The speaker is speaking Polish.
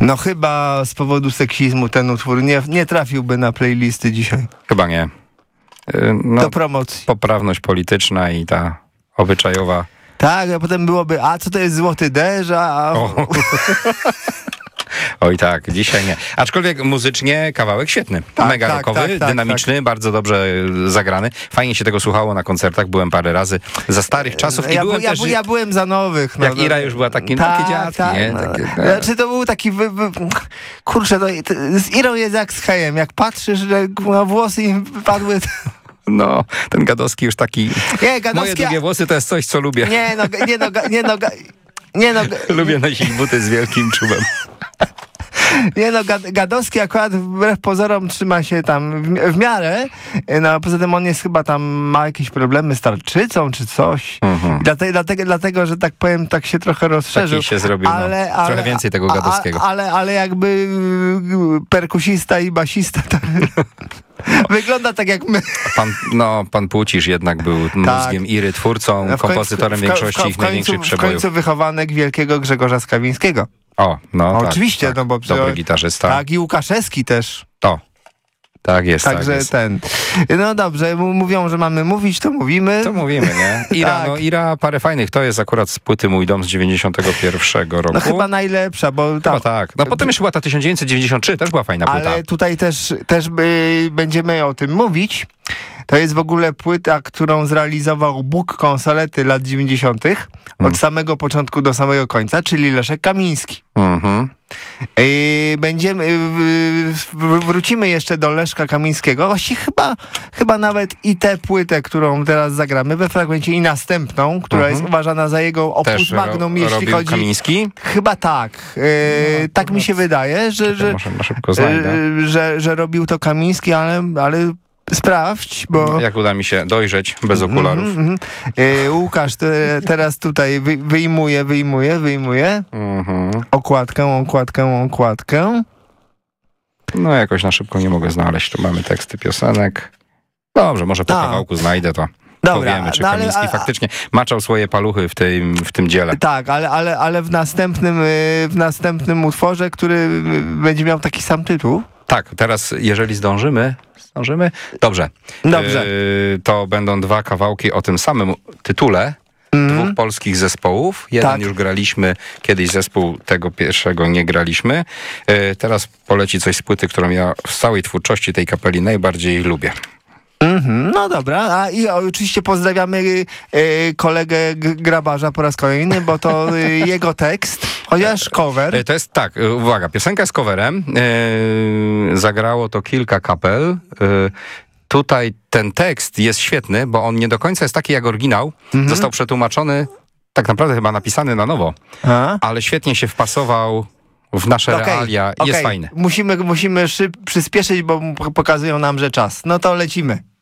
No chyba z powodu seksizmu ten utwór nie trafiłby na playlisty dzisiaj. Chyba nie. Do promocji. Poprawność polityczna i ta obyczajowa. Tak, a potem byłoby, a co to jest Złoty Deszcz, Oj tak, dzisiaj nie. Aczkolwiek muzycznie kawałek świetny. Mega rockowy, dynamiczny, bardzo dobrze zagrany. Fajnie się tego słuchało na koncertach, byłem parę razy za starych czasów. Ja byłem za nowych. Jak Ira już była takie dziadki, nie? Znaczy to był taki... Kurczę, z Irą jest jak z Hejem. Jak patrzysz, że włosy im padły... No, ten Gadowski już taki... Moje długie włosy to jest coś, co lubię. Lubię nosić buty z wielkim czubem. Gadowski akurat wbrew pozorom trzyma się tam w miarę, no poza tym on jest chyba tam, ma jakieś problemy z tarczycą czy coś. Dlatego, że tak powiem, tak się trochę rozszerzył. Taki się zrobił, trochę więcej tego Gadowskiego. Ale jakby perkusista i basista to wygląda tak jak my. Pan Płócisz jednak był mózgiem Iry, twórcą, kompozytorem większości ich największych przebojów. W końcu wychowanek wielkiego Grzegorza Skawińskiego. Oczywiście, tak, bo dobry gitarzysta. Tak, i Łukaszewski też. Tak jest. Także no dobrze, mówią, że mamy mówić, to mówimy. To mówimy, nie? Ira, Ira parę fajnych, to jest akurat z płyty Mój Dom z 91 roku. No chyba najlepsza, bo chyba tak. No potem jeszcze była ta 1993, też była fajna płyta. Ale tutaj też będziemy o tym mówić. To jest w ogóle płyta, którą zrealizował Bóg konsolety lat 90. Od samego początku do samego końca, czyli Leszek Kamiński. Wrócimy jeszcze do Leszka Kamińskiego. Właściwie chyba nawet i tę płytę, którą teraz zagramy we fragmencie, i następną, która jest uważana za jego opus magnum, jeśli chodzi... Kamiński? Chyba tak. Tak mi się wydaje, że robił to Kamiński, ale sprawdź, bo... Jak uda mi się dojrzeć bez okularów. Łukasz teraz tutaj wyjmuje okładkę. No jakoś na szybko nie mogę znaleźć. Tu mamy teksty piosenek. Dobrze, może po kawałku znajdę to. Powiemy, czy Kamiński faktycznie maczał swoje paluchy w tym dziele. Tak, ale w następnym utworze, który będzie miał taki sam tytuł. Tak, teraz jeżeli zdążymy. Dobrze. To będą dwa kawałki o tym samym tytule. Dwóch polskich zespołów. Jeden już graliśmy, kiedyś zespół tego pierwszego nie graliśmy. Teraz poleci coś z płyty, którą ja w całej twórczości tej kapeli najbardziej lubię. No dobra, i oczywiście pozdrawiamy kolegę Grabarza po raz kolejny, bo to jego tekst, chociaż cover. To jest uwaga, piosenka jest coverem, zagrało to kilka kapel. Tutaj ten tekst jest świetny, bo on nie do końca jest taki jak oryginał, został przetłumaczony, tak naprawdę chyba napisany na nowo, ale świetnie się wpasował w nasze realia i jest fajny. Musimy przyspieszyć, bo pokazują nam, że czas. No to lecimy.